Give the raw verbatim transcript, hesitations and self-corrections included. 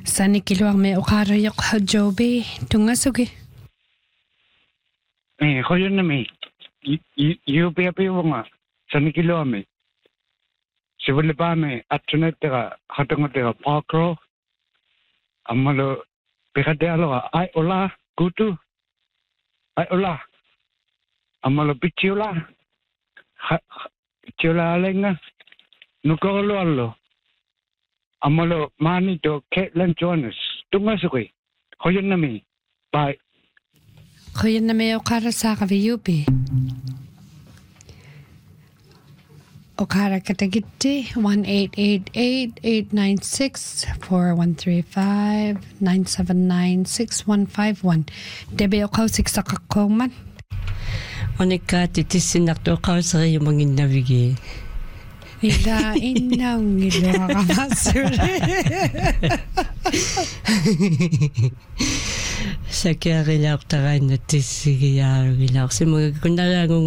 Sani kiluang me ukarayok hajobe tungasugi. Eh, ko yun na may. Iyo piya-piya nga. Sani kilo may. Sibuli pa may at sunod tira, katang tira, pakro. Amalo, pikate alo ay ola, kutu. Ay ola. Amalo pichiola. Pichiola alenga. Nukolo alo. Amalo mani to Caitlin Jonas. Tungasugi. Ko yun na may. Bye. Kuya na may ukara sa kaviyubi. Okara Katagiti, one eight eight eight, eight nine six, four one three five, nine seven nine, six one five one. Debe okaw siksa kakoman. Onika titisinak to okaw sa yung mga nabigi. Ila inaw ngilo ka masuri. Sa kaya rilak taray na tisigiyar rilak. Si mga kunarang